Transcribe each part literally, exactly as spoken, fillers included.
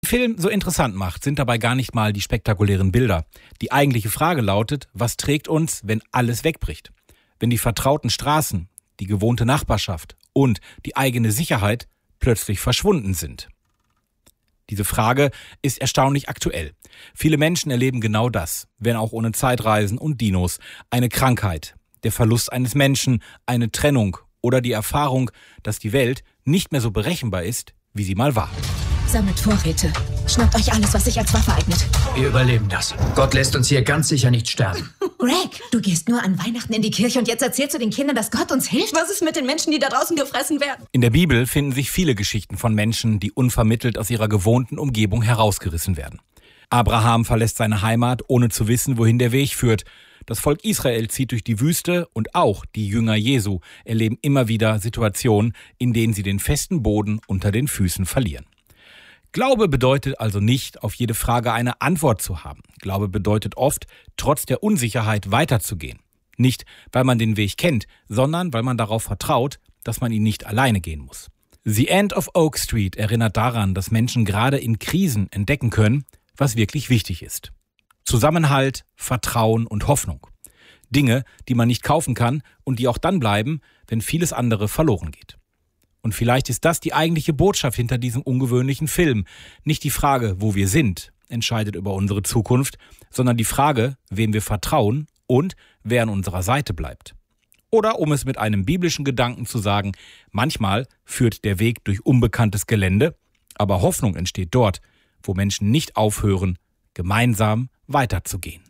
Film so interessant macht, sind dabei gar nicht mal die spektakulären Bilder. Die eigentliche Frage lautet, was trägt uns, wenn alles wegbricht? Wenn die vertrauten Straßen, die gewohnte Nachbarschaft und die eigene Sicherheit plötzlich verschwunden sind. Diese Frage ist erstaunlich aktuell. Viele Menschen erleben genau das, wenn auch ohne Zeitreisen und Dinos. Eine Krankheit, der Verlust eines Menschen, eine Trennung oder die Erfahrung, dass die Welt nicht mehr so berechenbar ist, wie sie mal war. Sammelt Vorräte. Schnappt euch alles, was sich als Waffe eignet. Wir überleben das. Gott lässt uns hier ganz sicher nicht sterben. Greg, du gehst nur an Weihnachten in die Kirche und jetzt erzählst du den Kindern, dass Gott uns hilft? Was ist mit den Menschen, die da draußen gefressen werden? In der Bibel finden sich viele Geschichten von Menschen, die unvermittelt aus ihrer gewohnten Umgebung herausgerissen werden. Abraham verlässt seine Heimat, ohne zu wissen, wohin der Weg führt. Das Volk Israel zieht durch die Wüste und auch die Jünger Jesu erleben immer wieder Situationen, in denen sie den festen Boden unter den Füßen verlieren. Glaube bedeutet also nicht, auf jede Frage eine Antwort zu haben. Glaube bedeutet oft, trotz der Unsicherheit weiterzugehen. Nicht, weil man den Weg kennt, sondern weil man darauf vertraut, dass man ihn nicht alleine gehen muss. The End of Oak Street erinnert daran, dass Menschen gerade in Krisen entdecken können, was wirklich wichtig ist. Zusammenhalt, Vertrauen und Hoffnung. Dinge, die man nicht kaufen kann und die auch dann bleiben, wenn vieles andere verloren geht. Und vielleicht ist das die eigentliche Botschaft hinter diesem ungewöhnlichen Film. Nicht die Frage, wo wir sind, entscheidet über unsere Zukunft, sondern die Frage, wem wir vertrauen und wer an unserer Seite bleibt. Oder um es mit einem biblischen Gedanken zu sagen, manchmal führt der Weg durch unbekanntes Gelände, aber Hoffnung entsteht dort, wo Menschen nicht aufhören, gemeinsam weiterzugehen.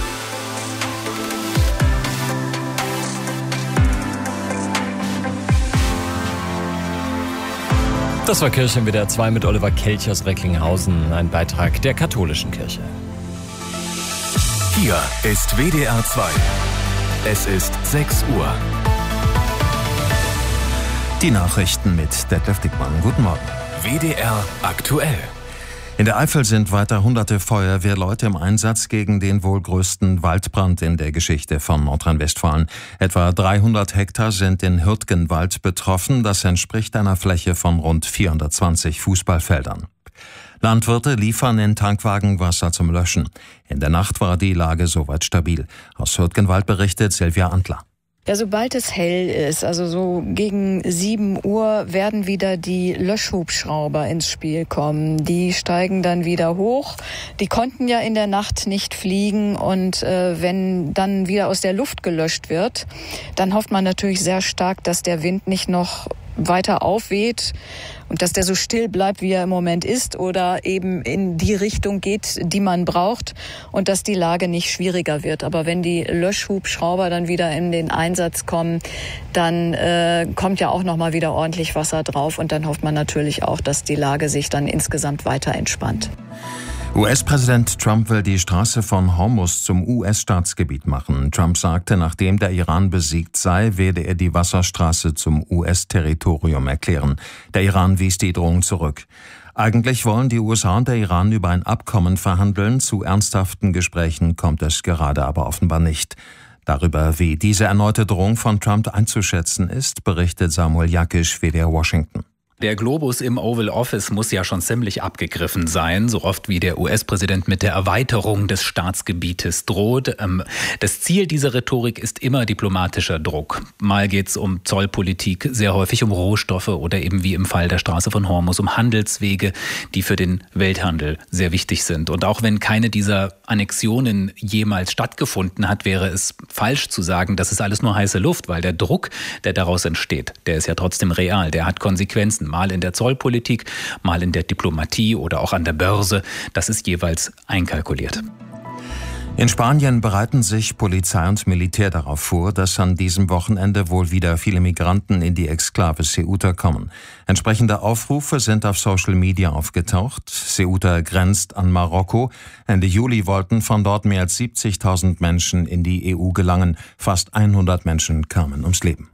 Das war Kirche in W D R zwei mit Oliver Kelch aus Recklinghausen, ein Beitrag der katholischen Kirche. Hier ist W D R zwei. Es ist sechs Uhr. Die Nachrichten mit Detlef Dickmann. Guten Morgen. W D R aktuell. In der Eifel sind weiter hunderte Feuerwehrleute im Einsatz gegen den wohl größten Waldbrand in der Geschichte von Nordrhein-Westfalen. Etwa dreihundert Hektar sind in Hürtgenwald betroffen. Das entspricht einer Fläche von rund vierhundertzwanzig Fußballfeldern. Landwirte liefern in Tankwagen Wasser zum Löschen. In der Nacht war die Lage soweit stabil. Aus Hürtgenwald berichtet Silvia Antler. Ja, sobald es hell ist, also so gegen sieben Uhr, werden wieder die Löschhubschrauber ins Spiel kommen. Die steigen dann wieder hoch. Die konnten ja in der Nacht nicht fliegen und äh, wenn dann wieder aus der Luft gelöscht wird, dann hofft man natürlich sehr stark, dass der Wind nicht noch weiter aufweht und dass der so still bleibt, wie er im Moment ist oder eben in die Richtung geht, die man braucht und dass die Lage nicht schwieriger wird. Aber wenn die Löschhubschrauber dann wieder in den Einsatz kommen, dann äh, kommt ja auch noch mal wieder ordentlich Wasser drauf und dann hofft man natürlich auch, dass die Lage sich dann insgesamt weiter entspannt. U S-Präsident Trump will die Straße von Hormuz zum U S-Staatsgebiet machen. Trump sagte, nachdem der Iran besiegt sei, werde er die Wasserstraße zum U S-Territorium erklären. Der Iran wies die Drohung zurück. Eigentlich wollen die U S A und der Iran über ein Abkommen verhandeln. Zu ernsthaften Gesprächen kommt es gerade aber offenbar nicht. Darüber, wie diese erneute Drohung von Trump einzuschätzen ist, berichtet Samuel Jakisch, W D R Washington. Der Globus im Oval Office muss ja schon ziemlich abgegriffen sein, so oft wie der U S-Präsident mit der Erweiterung des Staatsgebietes droht. Das Ziel dieser Rhetorik ist immer diplomatischer Druck. Mal geht es um Zollpolitik, sehr häufig um Rohstoffe oder eben wie im Fall der Straße von Hormuz um Handelswege, die für den Welthandel sehr wichtig sind. Und auch wenn keine dieser Annexionen jemals stattgefunden hat, wäre es falsch zu sagen, das ist alles nur heiße Luft, weil der Druck, der daraus entsteht, der ist ja trotzdem real, der hat Konsequenzen. Mal in der Zollpolitik, mal in der Diplomatie oder auch an der Börse. Das ist jeweils einkalkuliert. In Spanien bereiten sich Polizei und Militär darauf vor, dass an diesem Wochenende wohl wieder viele Migranten in die Exklave Ceuta kommen. Entsprechende Aufrufe sind auf Social Media aufgetaucht. Ceuta grenzt an Marokko. Ende Juli wollten von dort mehr als siebzigtausend Menschen in die E U gelangen. Fast hundert Menschen kamen ums Leben.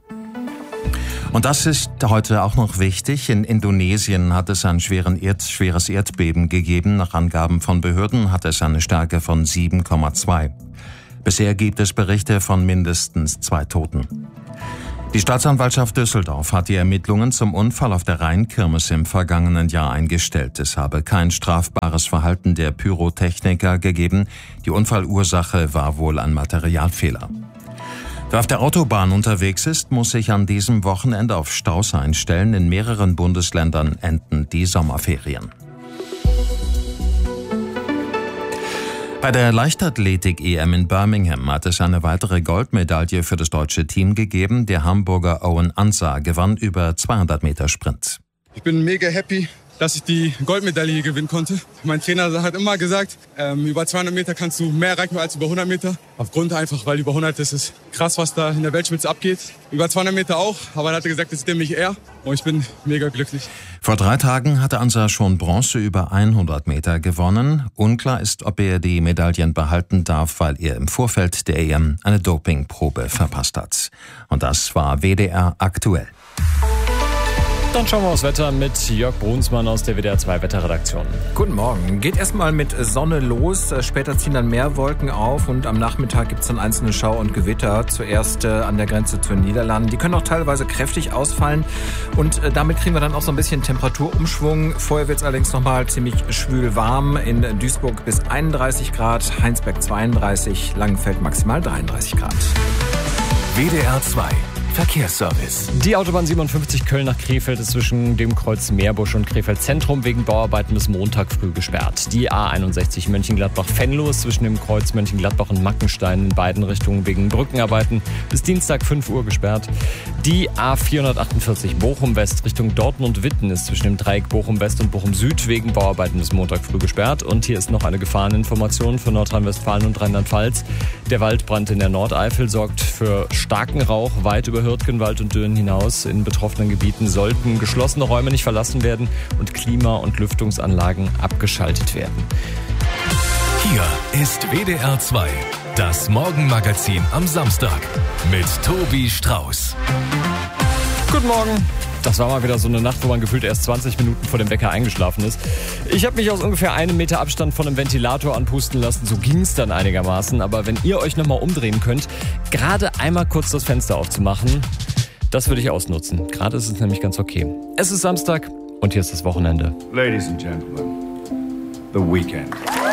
Und das ist heute auch noch wichtig. In Indonesien hat es ein schweren Erd, schweres Erdbeben gegeben. Nach Angaben von Behörden hat es eine Stärke von sieben Komma zwei. Bisher gibt es Berichte von mindestens zwei Toten. Die Staatsanwaltschaft Düsseldorf hat die Ermittlungen zum Unfall auf der Rheinkirmes im vergangenen Jahr eingestellt. Es habe kein strafbares Verhalten der Pyrotechniker gegeben. Die Unfallursache war wohl ein Materialfehler. Wer auf der Autobahn unterwegs ist, muss sich an diesem Wochenende auf Staus einstellen. In mehreren Bundesländern enden die Sommerferien. Bei der Leichtathletik-E M in Birmingham hat es eine weitere Goldmedaille für das deutsche Team gegeben. Der Hamburger Owen Ansah gewann über zweihundert Meter Sprint. Ich bin mega happy, dass ich die Goldmedaille hier gewinnen konnte. Mein Trainer hat immer gesagt, ähm, über zweihundert Meter kannst du mehr erreichen als über hundert Meter. Aufgrund einfach, weil über hundert ist es krass, was da in der Weltspitze abgeht. Über zweihundert Meter auch, aber er hat gesagt, das ist nämlich er. Und ich bin mega glücklich. Vor drei Tagen hatte Ansah schon Bronze über hundert Meter gewonnen. Unklar ist, ob er die Medaillen behalten darf, weil er im Vorfeld der E M eine Dopingprobe verpasst hat. Und das war W D R aktuell. Dann schauen wir aufs Wetter mit Jörg Brunsmann aus der W D R zwei Wetterredaktion. Guten Morgen. Geht erstmal mit Sonne los. Später ziehen dann mehr Wolken auf und am Nachmittag gibt es dann einzelne Schauer und Gewitter. Zuerst äh, an der Grenze zu den Niederlanden. Die können auch teilweise kräftig ausfallen und äh, damit kriegen wir dann auch so ein bisschen Temperaturumschwung. Vorher wird es allerdings nochmal ziemlich schwül warm. In Duisburg bis einunddreißig Grad, Heinsberg zweiunddreißig, Langenfeld maximal dreiunddreißig Grad. W D R zwei Verkehrsservice. Die Autobahn siebenundfünfzig Köln nach Krefeld ist zwischen dem Kreuz Meerbusch und Krefeld Zentrum wegen Bauarbeiten bis Montag früh gesperrt. Die A einundsechzig Mönchengladbach-Venlo ist zwischen dem Kreuz Mönchengladbach und Mackenstein in beiden Richtungen wegen Brückenarbeiten bis Dienstag fünf Uhr gesperrt. Die A vierhundertachtundvierzig Bochum-West Richtung Dortmund-Witten ist zwischen dem Dreieck Bochum-West und Bochum-Süd wegen Bauarbeiten bis Montag früh gesperrt. Und hier ist noch eine Gefahreninformation für Nordrhein-Westfalen und Rheinland-Pfalz. Der Waldbrand in der Nordeifel sorgt für starken Rauch weit über Hürtgenwald und Dönen hinaus. In betroffenen Gebieten sollten geschlossene Räume nicht verlassen werden und Klima- und Lüftungsanlagen abgeschaltet werden. Hier ist W D R zwei, das Morgenmagazin am Samstag mit Tobi Strauß. Guten Morgen. Das war mal wieder so eine Nacht, wo man gefühlt erst zwanzig Minuten vor dem Wecker eingeschlafen ist. Ich habe mich aus ungefähr einem Meter Abstand von einem Ventilator anpusten lassen. So ging es dann einigermaßen. Aber wenn ihr euch nochmal umdrehen könnt, gerade einmal kurz das Fenster aufzumachen, das würde ich ausnutzen. Gerade ist es nämlich ganz okay. Es ist Samstag und hier ist das Wochenende. Ladies and Gentlemen, the weekend.